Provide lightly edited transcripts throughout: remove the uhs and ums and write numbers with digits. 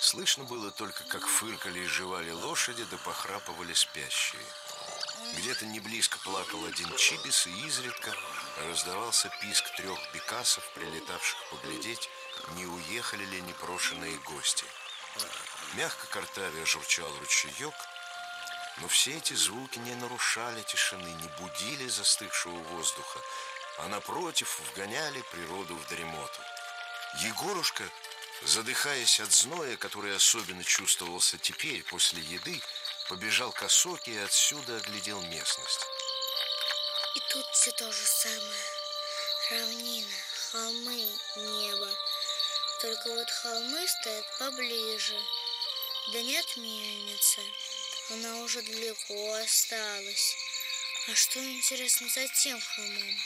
Слышно было только, как фыркали и жевали лошади, да похрапывали спящие. Где-то не близко плакал один чибис, и изредка раздавался писк трех бекасов, прилетавших поглядеть, не уехали ли непрошенные гости. Мягко картавя журчал ручеек, но все эти звуки не нарушали тишины, не будили застывшего воздуха, а напротив вгоняли природу в дремоту. Егорушка, задыхаясь от зноя, который особенно чувствовался теперь после еды, побежал к осоке и отсюда оглядел местность. И тут все то же самое. Равнина, холмы, небо. Только вот холмы стоят поближе. Да нет мельницы. Она уже далеко осталась. А что интересно за тем холмом?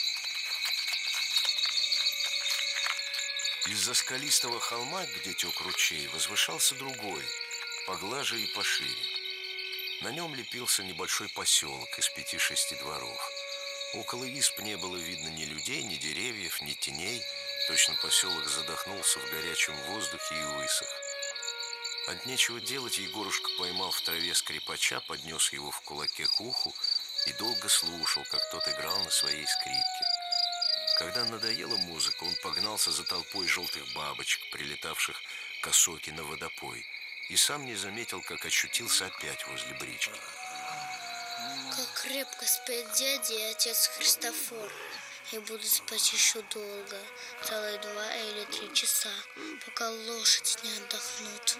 Из-за скалистого холма, где тек ручей, возвышался другой, поглаже и пошире. На нем лепился небольшой поселок из 5-6 дворов. Около исп не было видно ни людей, ни деревьев, ни теней. Точно поселок задохнулся в горячем воздухе и высох. От нечего делать Егорушка поймал в траве скрипача, поднес его в кулаке к уху и долго слушал, как тот играл на своей скрипке. Когда надоела музыка, он погнался за толпой желтых бабочек, прилетавших к осоке на водопой, и сам не заметил, как очутился опять возле брички. Как крепко спят дядя и отец Христофор. И будут спать еще долго, целых 2 или 3 часа, пока лошади не отдохнут.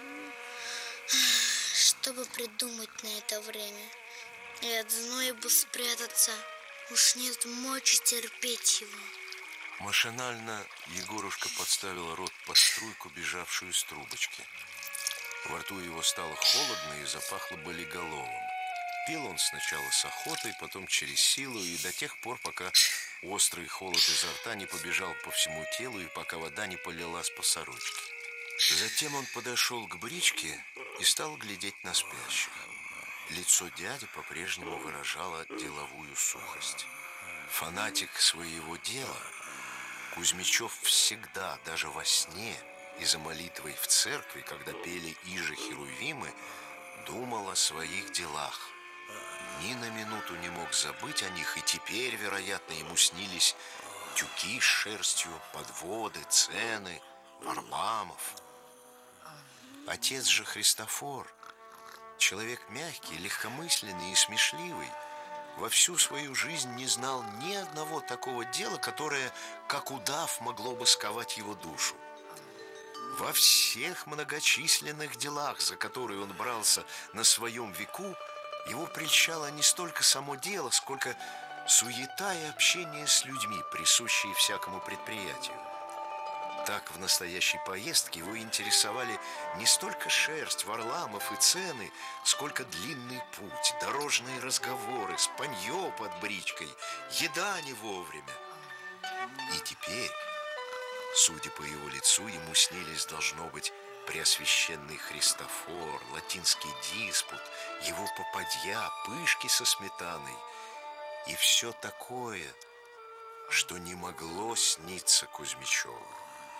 Что бы придумать на это время? И от зноя бы спрятаться. Уж нет мочи терпеть его. Машинально Егорушка подставил рот под струйку, бежавшую из трубочки. Во рту его стало холодно и запахло болиголовым. Пил он сначала с охотой, потом через силу, и до тех пор, пока острый холод изо рта не побежал по всему телу, и пока вода не полилась по сорочке. Затем он подошел к бричке и стал глядеть на спящих. Лицо дяди по-прежнему выражало деловую сухость. Фанатик своего дела, Кузьмичев всегда, даже во сне и за молитвой в церкви, когда пели «Иже Херувимы», думал о своих делах. Ни на минуту не мог забыть о них, и теперь, вероятно, ему снились тюки с шерстью, подводы, цены, Варламов. Отец же Христофор, человек мягкий, легкомысленный и смешливый, во всю свою жизнь не знал ни одного такого дела, которое, как удав, могло бы сковать его душу. Во всех многочисленных делах, за которые он брался на своем веку, его прельщало не столько само дело, сколько суета и общение с людьми, присущие всякому предприятию. Так, в настоящей поездке его интересовали не столько шерсть, Варламов и цены, сколько длинный путь, дорожные разговоры, спанье под бричкой, еда не вовремя. И теперь, судя по его лицу, ему снились, должно быть, Преосвященный Христофор, латинский диспут, его попадья, пышки со сметаной и все такое, что не могло сниться Кузьмичеву.